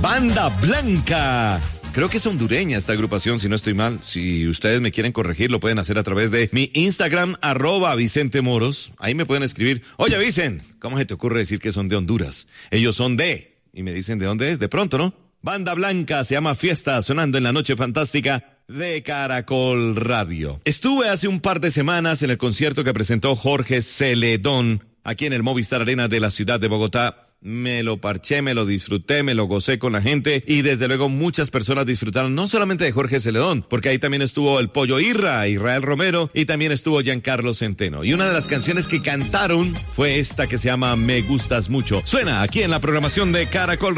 Banda Blanca. Creo que es hondureña esta agrupación, si no estoy mal. Si ustedes me quieren corregir, lo pueden hacer a través de mi Instagram, @VicenteMoros. Ahí me pueden escribir, oye Vicen, ¿cómo se te ocurre decir que son de Honduras? Ellos son de... Y me dicen de dónde es, de pronto, ¿no? Banda Blanca, se llama Fiesta, sonando en la noche fantástica de Caracol Radio. Estuve hace un par de semanas en el concierto que presentó Jorge Celedón, aquí en el Movistar Arena de la ciudad de Bogotá. Me lo parché, me lo disfruté, me lo gocé con la gente y desde luego muchas personas disfrutaron no solamente de Jorge Celedón, porque ahí también estuvo el Pollo Irra, Israel Romero y también estuvo Giancarlo Centeno. Y una de las canciones que cantaron fue esta que se llama Me Gustas Mucho. Suena aquí en la programación de Caracol